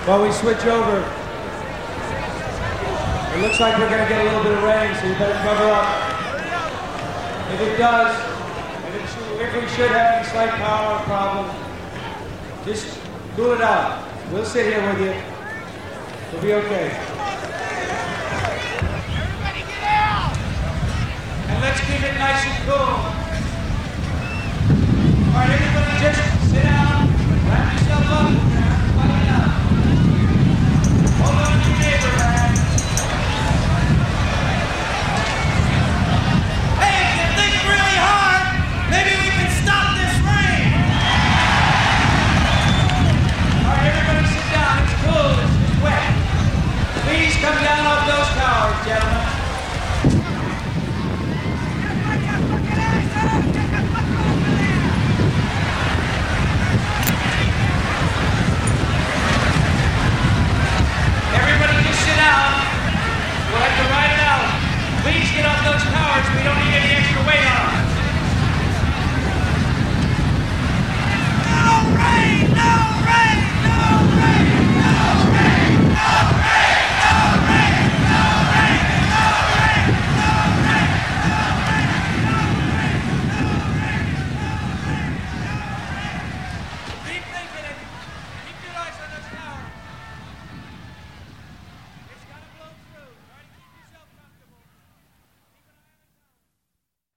While we switch over, it looks like we're going to get a little bit of rain, so you better cover up. If it does, if we should have any slight power problem, just cool it out. We'll sit here with you. We'll be okay. Everybody get out! And let's keep it nice and cool. All right, everybody just sit down.